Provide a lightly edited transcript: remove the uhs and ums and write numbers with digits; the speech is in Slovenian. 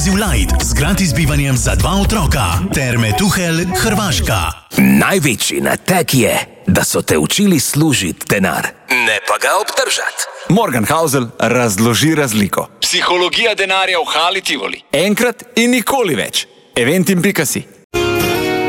Inclusive Light z gratis bivanjem za 2 otroka. Terme Tuhelj, Hrvaška. Največji nateg je, da so te učili služiti denar, ne pa ga obdržati. Morgan Housel razloži razliko. Psihologija denarja v Hali Tivoli. Enkrat in nikoli več. Eventim.si